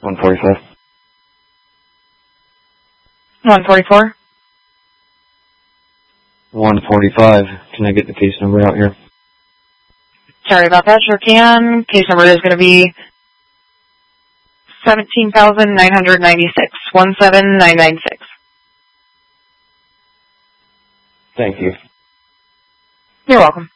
145. 144. 145. Can I get the case number out here? Sorry about that. Sure can. Case number is going to be 17,996. 17996. Thank you. You're welcome.